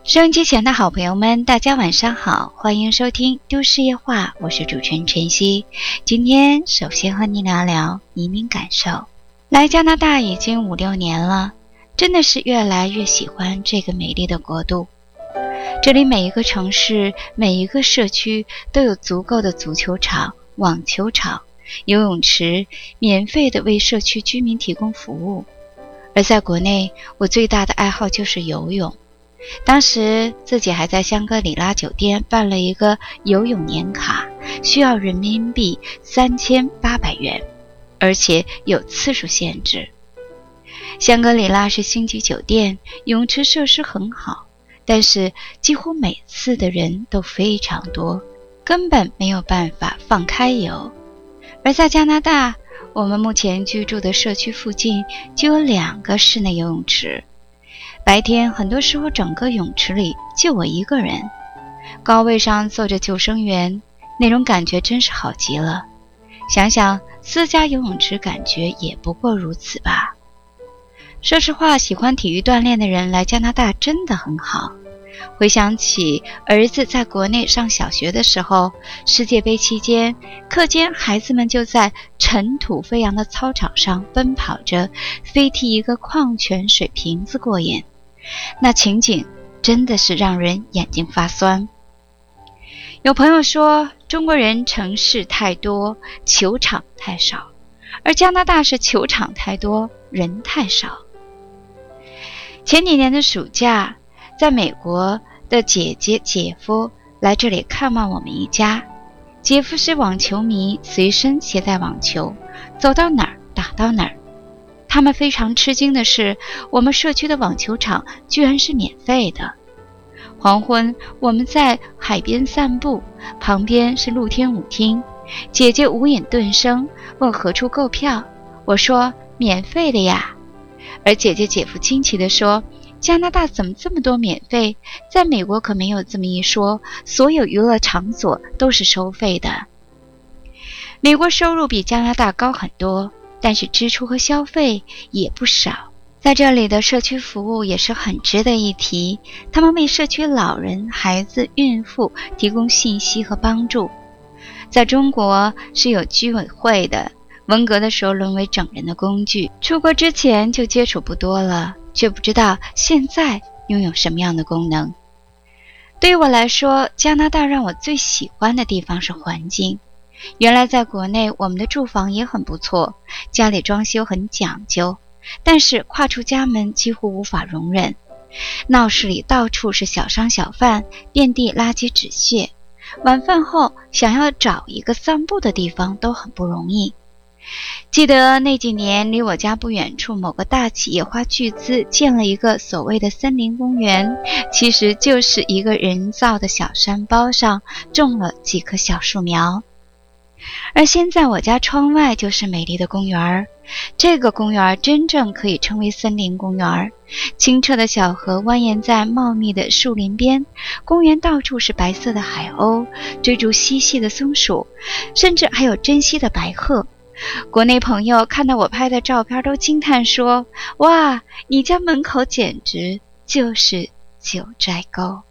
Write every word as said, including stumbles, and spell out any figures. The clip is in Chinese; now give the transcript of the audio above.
收音机前的好朋友们，大家晚上好，欢迎收听都市夜话，我是主持人晨曦。今天首先和你聊聊移民感受。来加拿大已经五六年了，真的是越来越喜欢这个美丽的国度。这里每一个城市，每一个社区都有足够的足球场、网球场、游泳池，免费的为社区居民提供服务。而在国内，我最大的爱好就是游泳。当时自己还在香格里拉酒店办了一个游泳年卡，需要人民币三千八百元，而且有次数限制。香格里拉是星级酒店，泳池设施很好，但是几乎每次的人都非常多，根本没有办法放开游。而在加拿大，我们目前居住的社区附近就有两个室内游泳池，白天很多时候整个泳池里就我一个人，高位上坐着救生员，那种感觉真是好极了。想想私家游泳池感觉也不过如此吧。说实话，喜欢体育锻炼的人来加拿大真的很好。回想起儿子在国内上小学的时候，世界杯期间，课间孩子们就在尘土飞扬的操场上奔跑着，飞踢一个矿泉水瓶子过瘾。那情景真的是让人眼睛发酸。有朋友说，中国人城市太多，球场太少，而加拿大是球场太多，人太少。前几年的暑假，在美国的姐姐姐夫来这里看望我们一家。姐夫是网球迷，随身携带网球，走到哪儿打到哪儿。他们非常吃惊的是，我们社区的网球场居然是免费的。黄昏，我们在海边散步，旁边是露天舞厅。姐姐无引顿生，问何处购票。我说免费的呀。而姐姐姐夫惊奇地说，加拿大怎么这么多免费？在美国可没有这么一说，所有娱乐场所都是收费的。美国收入比加拿大高很多，但是支出和消费也不少。在这里的社区服务也是很值得一提，他们为社区老人、孩子、孕妇提供信息和帮助。在中国是有居委会的，文革的时候沦为整人的工具，出国之前就接触不多了，却不知道现在拥有什么样的功能。对于我来说，加拿大让我最喜欢的地方是环境。原来在国内，我们的住房也很不错，家里装修很讲究，但是跨出家门几乎无法容忍。闹市里到处是小商小贩，遍地垃圾纸屑，晚饭后想要找一个散步的地方都很不容易。记得那几年，离我家不远处某个大企业花巨资建了一个所谓的森林公园，其实就是一个人造的小山包上种了几棵小树苗。而现在我家窗外就是美丽的公园，这个公园真正可以称为森林公园。清澈的小河蜿蜒在茂密的树林边，公园到处是白色的海鸥，追逐嬉戏的松鼠，甚至还有珍稀的白鹤。国内朋友看到我拍的照片都惊叹说，哇，你家门口简直就是九寨沟。